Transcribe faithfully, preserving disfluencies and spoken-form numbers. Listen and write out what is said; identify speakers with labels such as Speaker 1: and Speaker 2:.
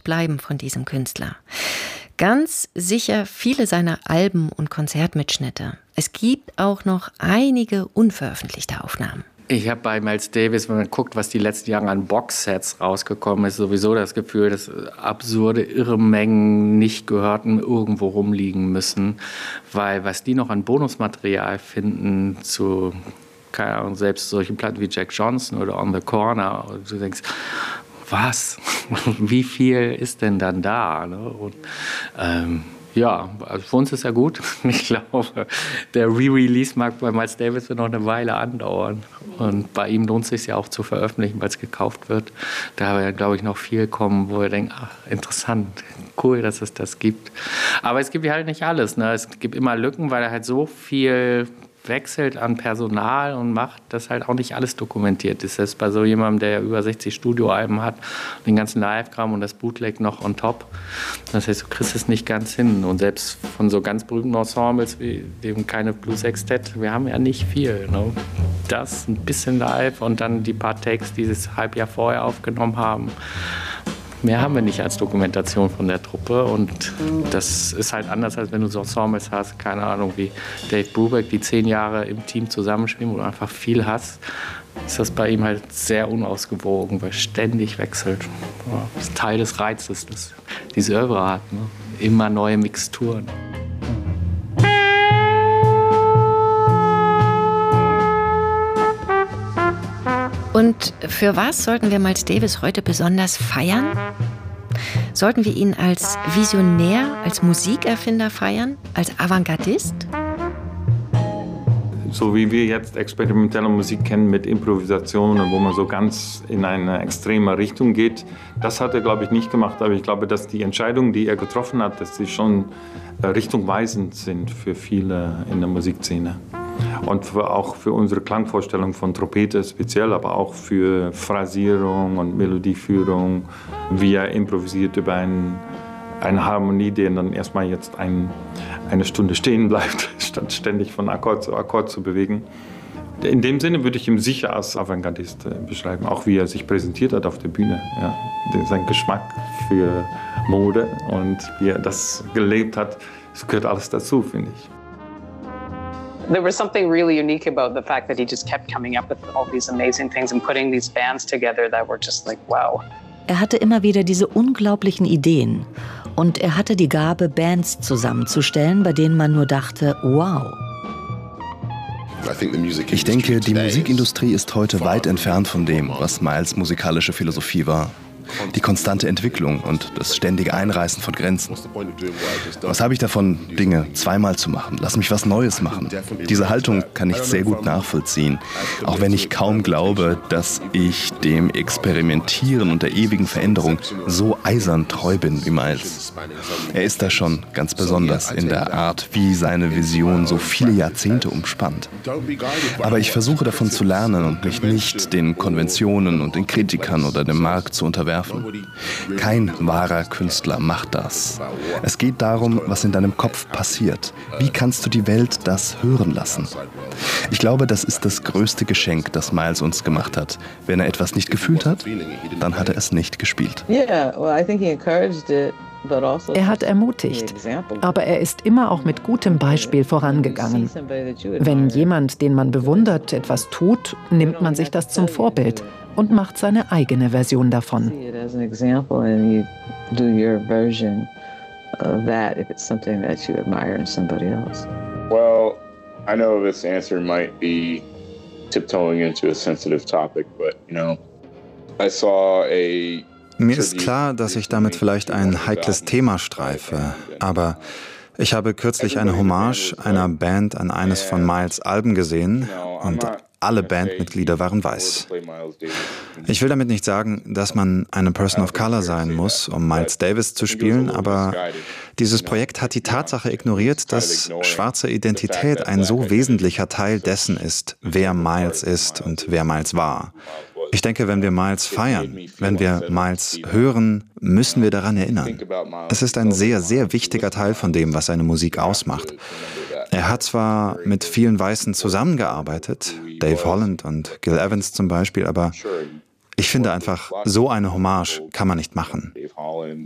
Speaker 1: bleiben von diesem Künstler. Ganz sicher viele seiner Alben und Konzertmitschnitte. Es gibt auch noch einige unveröffentlichte Aufnahmen.
Speaker 2: Ich habe bei Miles Davis, wenn man guckt, was die letzten Jahre an Boxsets rausgekommen ist, sowieso das Gefühl, dass absurde, irre Mengen nicht gehörten irgendwo rumliegen müssen. Weil was die noch an Bonusmaterial finden zu, keine Ahnung, selbst solchen Platten wie Jack Johnson oder On the Corner, und du denkst, was? Wie viel ist denn dann da? Ne? Und, ähm, ja, also für uns ist ja gut. Ich glaube, der Re-Release mag bei Miles Davis noch eine Weile andauern. Und bei ihm lohnt es sich ja auch zu veröffentlichen, weil es gekauft wird. Da wird, glaube ich, noch viel kommen, wo wir denken, ach, interessant, cool, dass es das gibt. Aber es gibt halt nicht alles. Ne? Es gibt immer Lücken, weil er halt so viel wechselt an Personal und macht, dass halt auch nicht alles dokumentiert ist. Das ist bei so jemandem, der über sechzig Studioalben hat, den ganzen Live-Kram und das Bootleg noch on top. Das heißt, du kriegst es nicht ganz hin. Und selbst von so ganz berühmten Ensembles wie dem Keine Blues Sextett, wir haben ja nicht viel. Ne? Das, ein bisschen live und dann die paar Takes, die sie das Halbjahr vorher aufgenommen haben. Mehr haben wir nicht als Dokumentation von der Truppe und das ist halt anders, als wenn du so Ensembles hast, keine Ahnung, wie Dave Brubeck, die zehn Jahre im Team zusammenspielen, wo du einfach viel hast, ist das bei ihm halt sehr unausgewogen, weil ständig wechselt. Das ist Teil des Reizes, das diese Oeuvre hat, ne? Immer neue Mixturen.
Speaker 1: Und für was sollten wir Miles Davis heute besonders feiern? Sollten wir ihn als Visionär, als Musikerfinder feiern, als Avantgardist?
Speaker 3: So wie wir jetzt experimentelle Musik kennen mit Improvisationen, wo man so ganz in eine extreme Richtung geht, das hat er, glaube ich, nicht gemacht. Aber ich glaube, dass die Entscheidungen, die er getroffen hat, dass sie schon richtungweisend sind für viele in der Musikszene. Und für, auch für unsere Klangvorstellung von Trompete speziell, aber auch für Phrasierung und Melodieführung, wie er improvisiert über ein, eine Harmonie, die dann erstmal jetzt ein, eine Stunde stehen bleibt, statt ständig von Akkord zu Akkord zu bewegen. In dem Sinne würde ich ihn sicher als Avantgardist beschreiben, auch wie er sich präsentiert hat auf der Bühne. Ja. Sein Geschmack für Mode und wie er das gelebt hat, das gehört alles dazu, finde ich.
Speaker 4: There was something really unique about the fact that he just kept coming up with all these amazing things and putting these bands together that were just like, wow.
Speaker 5: Er hatte immer wieder diese unglaublichen Ideen und er hatte die Gabe, Bands zusammenzustellen, bei denen man nur dachte, wow.
Speaker 6: Ich denke, die Musikindustrie ist heute weit entfernt von dem, was Miles musikalische Philosophie war. Die konstante Entwicklung und das ständige Einreißen von Grenzen. Was habe ich davon, Dinge zweimal zu machen? Lass mich was Neues machen. Diese Haltung kann ich sehr gut nachvollziehen, auch wenn ich kaum glaube, dass ich dem Experimentieren und der ewigen Veränderung so eisern treu bin wie Miles. Er ist da schon ganz besonders in der Art, wie seine Vision so viele Jahrzehnte umspannt. Aber ich versuche davon zu lernen und mich nicht den Konventionen und den Kritikern oder dem Markt zu unterwerfen. Kein wahrer Künstler macht das. Es geht darum, was in deinem Kopf passiert. Wie kannst du die Welt das hören lassen? Ich glaube, das ist das größte Geschenk, das Miles uns gemacht hat. Wenn er etwas nicht gefühlt hat, dann hat er es nicht gespielt.
Speaker 7: Er hat ermutigt, aber er ist immer auch mit gutem Beispiel vorangegangen. Wenn jemand, den man bewundert, etwas tut, nimmt man sich das zum Vorbild und macht seine eigene Version davon.
Speaker 8: Well, I know this answer might be tiptoeing into a sensitive topic, but you know, I saw a
Speaker 9: Mir ist klar, dass ich damit vielleicht ein heikles Thema streife, aber ich habe kürzlich eine Hommage einer Band an eines von Miles' Alben gesehen und alle Bandmitglieder waren weiß. Ich will damit nicht sagen, dass man eine Person of Color sein muss, um Miles Davis zu spielen, aber dieses Projekt hat die Tatsache ignoriert, dass schwarze Identität ein so wesentlicher Teil dessen ist, wer Miles ist und wer Miles war. Ich denke, wenn wir Miles feiern, wenn wir Miles hören, müssen wir daran erinnern. Es ist ein sehr, sehr wichtiger Teil von dem, was seine Musik ausmacht. Er hat zwar mit vielen Weißen zusammengearbeitet, Dave Holland und Gil Evans zum Beispiel, aber ich finde einfach, so eine Hommage kann man nicht machen.